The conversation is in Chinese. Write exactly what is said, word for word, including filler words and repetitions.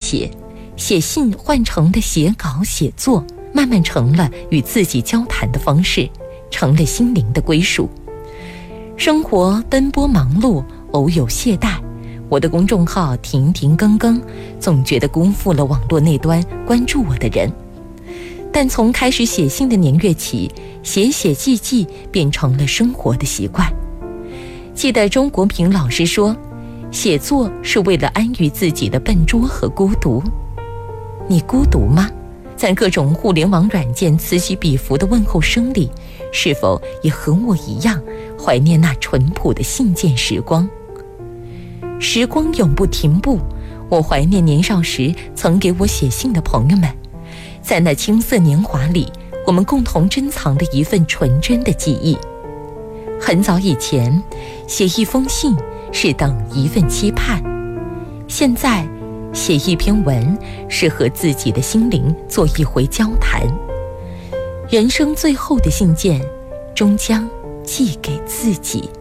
写，写信换成了写稿写作，慢慢成了与自己交谈的方式，成了心灵的归属。生活奔波忙碌，偶有懈怠，我的公众号停停更更，总觉得辜负了网络那端关注我的人。但从开始写信的年月起，写写记记变成了生活的习惯。记得钟国平老师说，写作是为了安于自己的笨拙和孤独。你孤独吗？在各种互联网软件此起彼伏的问候声里，是否也和我一样怀念那淳朴的信件时光？时光永不停步，我怀念年少时曾给我写信的朋友们，在那青涩年华里，我们共同珍藏了一份纯真的记忆。很早以前，写一封信是等一份期盼，现在写一篇文是和自己的心灵做一回交谈。人生最后的信件，终将寄给自己。